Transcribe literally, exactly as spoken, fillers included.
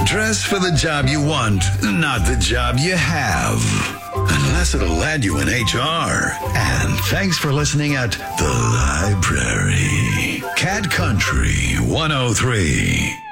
Dress for the job you want, not the job you have. Unless it'll land you in H R. And thanks for listening at The Library. Cat Country one oh three.